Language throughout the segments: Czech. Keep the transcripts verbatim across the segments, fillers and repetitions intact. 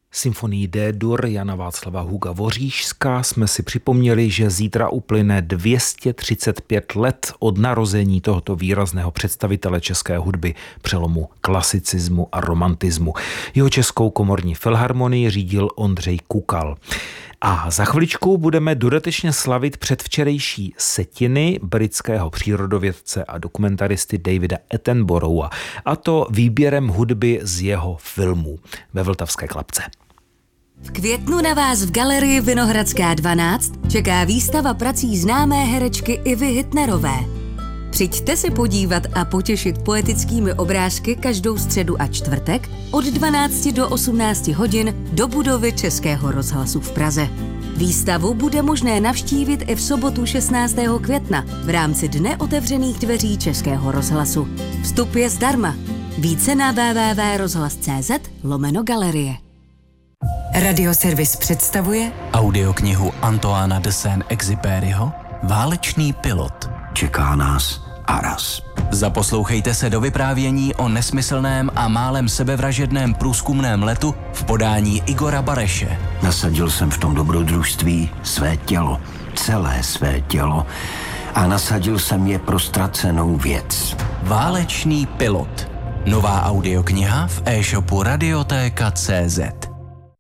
Symfonii D-dur Jana Václava Huga Voříšská jsme si připomněli, že zítra uplyne dvě stě třicet pět let od narození tohoto výrazného představitele české hudby přelomu klasicismu a romantismu. Jeho Českou komorní filharmonii řídil Ondřej Kukal. A za chviličku budeme dodatečně slavit předvčerejší setiny britského přírodovědce a dokumentaristy Davida Attenborougha, a to výběrem hudby z jeho filmů ve Vltavské Klapce. V květnu na vás v galerii Vinohradská dvanáct čeká výstava prací známé herečky Ivy Hitnerové. Přijďte se podívat a potěšit poetickými obrázky každou středu a čtvrtek od dvanácti do osmnácti hodin do budovy Českého rozhlasu v Praze. Výstavu bude možné navštívit i v sobotu šestnáctého května v rámci Dne otevřených dveří Českého rozhlasu. Vstup je zdarma. Více na w w w tečka rozhlas tečka c z lomeno galerie. Radioservis představuje audioknihu Antoána de Saint-Exupéryho Válečný pilot. Čeká nás Aras. Zaposlouchejte se do vyprávění o nesmyslném a málem sebevražedném průzkumném letu v podání Igora Bareše. Nasadil jsem v tom dobrodružství své tělo, celé své tělo, a nasadil jsem je pro ztracenou věc. Válečný pilot. Nová audiokniha v e-shopu radioteka tečka cé zet.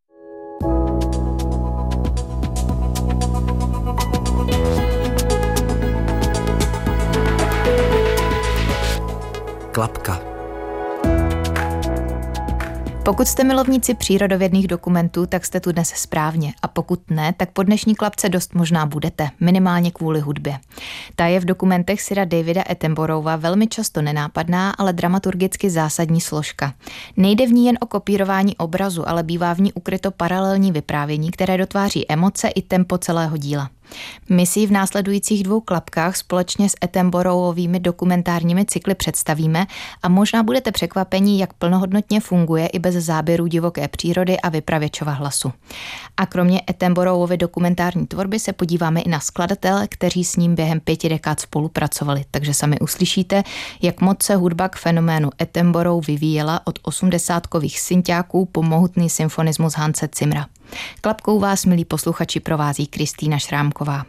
Klapka. Pokud jste milovníci přírodovědných dokumentů, tak jste tu dnes správně. A pokud ne, tak po dnešní klapce dost možná budete, minimálně kvůli hudbě. Ta je v dokumentech Sira Davida Attenborougha velmi často nenápadná, ale dramaturgicky zásadní složka. Nejde v ní jen o kopírování obrazu, ale bývá v ní ukryto paralelní vyprávění, které dotváří emoce i tempo celého díla. My si ji v následujících dvou klapkách společně s Attenborougovými dokumentárními cykly představíme a možná budete překvapení, jak plnohodnotně funguje i bez záběrů divoké přírody a vypravěčova hlasu. A kromě Attenborougovy dokumentární tvorby se podíváme i na skladatele, kteří s ním během pěti dekád spolupracovali, takže sami uslyšíte, jak moc se hudba k fenoménu Attenborough vyvíjela od osmdesátkových synťáků po mohutný symfonismus Hanse Zimmera. Klapkou vás, milí posluchači, provází Kristýna Šrámková.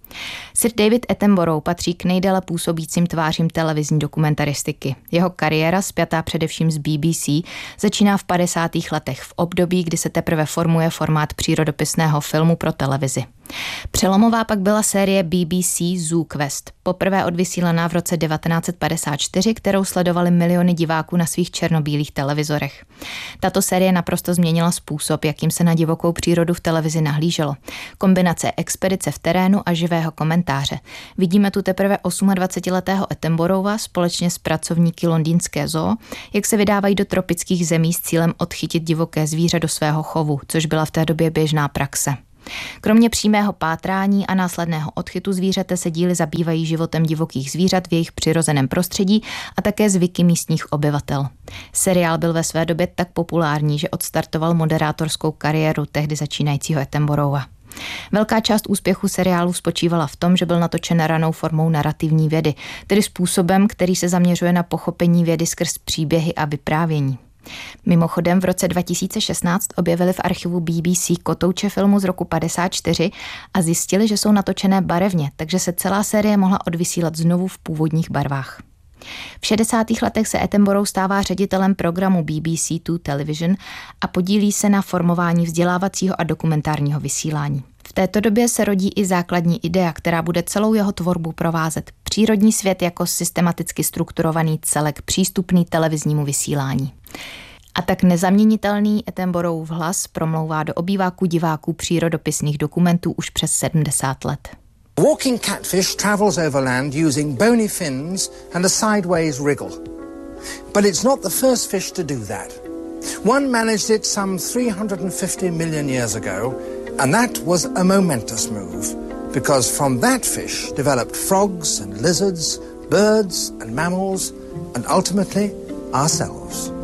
Sir David Attenborough patří k nejdéle působícím tvářím televizní dokumentaristiky. Jeho kariéra, spjatá především z B B C, začíná v padesátých letech, v období, kdy se teprve formuje formát přírodopisného filmu pro televizi. Přelomová pak byla série B B C Zoo Quest, poprvé odvysílaná v roce devatenáct set padesát čtyři, kterou sledovali miliony diváků na svých černobílých televizorech. Tato série naprosto změnila způsob, jakým se na divokou přírodu v televizi nahlíželo. Kombinace expedice v terénu a živého komentáře. Vidíme tu teprve osmadvacetiletého Attenborougha společně s pracovníky londýnské zoo, jak se vydávají do tropických zemí s cílem odchytit divoké zvíře do svého chovu, což byla v té době běžná praxe. Kromě přímého pátrání a následného odchytu zvířete se díly zabývají životem divokých zvířat v jejich přirozeném prostředí a také zvyky místních obyvatel. Seriál byl ve své době tak populární, že odstartoval moderátorskou kariéru tehdy začínajícího Attenborougha. Velká část úspěchu seriálu spočívala v tom, že byl natočen ranou formou narrativní vědy, tedy způsobem, který se zaměřuje na pochopení vědy skrz příběhy a vyprávění. Mimochodem v roce dva tisíce šestnáct objevili v archivu B B C kotouče filmu z roku padesát čtyři a zjistili, že jsou natočené barevně, takže se celá série mohla odvysílat znovu v původních barvách. V šedesátých letech se Attenborough stává ředitelem programu B B C two Television a podílí se na formování vzdělávacího a dokumentárního vysílání. V této době se rodí i základní idea, která bude celou jeho tvorbu provázet. Přírodní svět jako systematicky strukturovaný celek přístupný televiznímu vysílání. A tak nezaměnitelný Attenborough hlas promlouvá do obýváku diváků přírodopisných dokumentů už přes sedmdesát let. Walking catfish travels over land using bony fins and a sideways wriggle. But it's not the first fish to do that. One managed it some three hundred fifty million years ago, and that was a momentous move, because from that fish developed frogs and lizards, birds and mammals, and ultimately ourselves.